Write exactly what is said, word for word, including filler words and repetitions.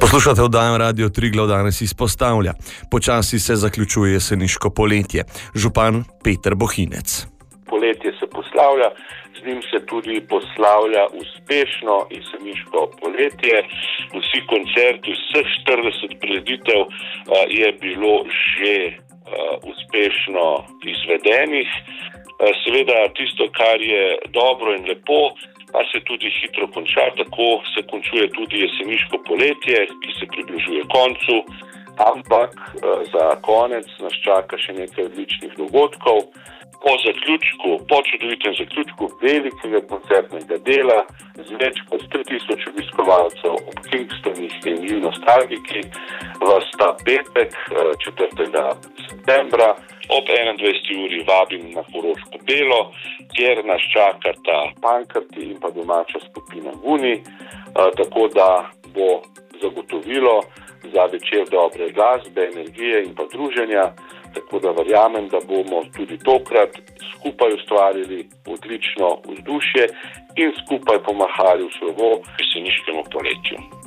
Poslušate oddajo Radio Triglav, danes izpostavlja. Počasi se zaključuje jeseniško poletje. Župan Peter Bohinec. Poletje se poslavlja, z njim se tudi poslavlja uspešno jeseniško poletje. Vsi koncerti, vseh štirideset prireditev je bilo že uspešno izvedenih. Seveda tisto, kar je dobro in lepo, pa se tudi hitro konča, tako se končuje tudi jeseniško poletje, ki se približuje koncu, ampak za konec nas čaka še nekaj odličnih dogodkov. Po zaključku, po čudovitem zaključku velikega koncertnega dela z več kot tri tisoč obiskovalcev ob Kingstonih in Nostalgiki vas ta petek, četrtega septembra, ob enaindvajseti uri vabim na Koroško Belo, kjer nas čakata Pankrti in pa domača skupina Vuni, tako da bo zagotovilo za večer dobre glasbe, energije in pa druženja, tako da verjamem, da bomo tudi tokrat skupaj ustvarili odlično vzdušje in skupaj pomahali v slovo jeseniškemu poletju.